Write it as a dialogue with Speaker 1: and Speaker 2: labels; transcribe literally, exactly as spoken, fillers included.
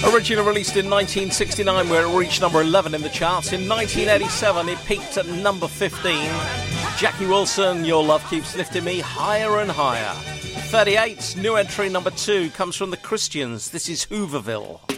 Speaker 1: Originally released in nineteen sixty-nine, where it reached number eleven in the charts. In nineteen eighty-seven, it peaked at number fifteen. Jackie Wilson, Your Love Keeps Lifting Me, higher and higher. thirty-eight, new entry number two, comes from the Christians. This is Hooverville.